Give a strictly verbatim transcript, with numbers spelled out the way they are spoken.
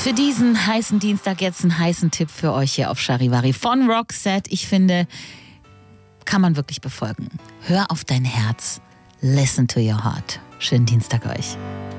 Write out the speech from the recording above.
Für diesen heißen Dienstag jetzt einen heißen Tipp für euch hier auf Charivari von Roxette. Ich finde, kann man wirklich befolgen. Hör auf dein Herz. Listen to your heart. Schönen Dienstag euch.